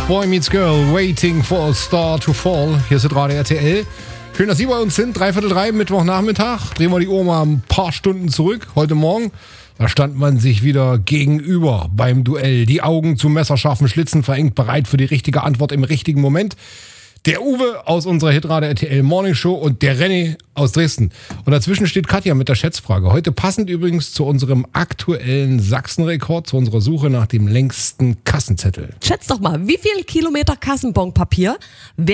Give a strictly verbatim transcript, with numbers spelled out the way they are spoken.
Boy Meets Girl, Waiting for a Star to Fall. Hier ist Radio R T L. Schön, dass Sie bei uns sind. Dreiviertel drei, Mittwochnachmittag. Drehen wir die Uhr mal ein paar Stunden zurück. Heute Morgen, da stand man sich wieder gegenüber beim Duell. Die Augen zu messerscharfen Schlitzen verengt, bereit für die richtige Antwort im richtigen Moment. Der Uwe aus unserer Hitradio R T L Morning Show und der René aus Dresden. Und dazwischen steht Katja mit der Schätzfrage. Heute passend übrigens zu unserem aktuellen Sachsenrekord, zu unserer Suche nach dem längsten Kassenzettel. Schätz doch mal, wie viel Kilometer Kassenbonpapier